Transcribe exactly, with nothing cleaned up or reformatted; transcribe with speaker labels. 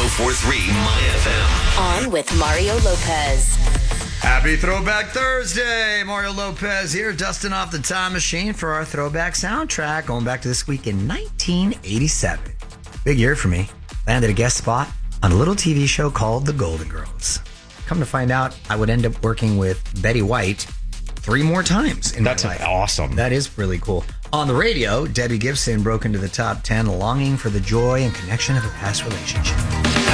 Speaker 1: forty-three My F M.
Speaker 2: On with Mario Lopez.
Speaker 3: Happy Throwback Thursday. Mario Lopez here, dusting off the time machine for our throwback soundtrack, going back to this week in nineteen eighty-seven. Big year for me. Landed a guest spot on a little T V show called The Golden Girls. Come to find out, I would end up working with Betty White three more times in
Speaker 4: That's
Speaker 3: my life.
Speaker 4: awesome.
Speaker 3: That is really cool. On the radio, Debbie Gibson broke into the top ten, longing for the joy and connection of a past relationship.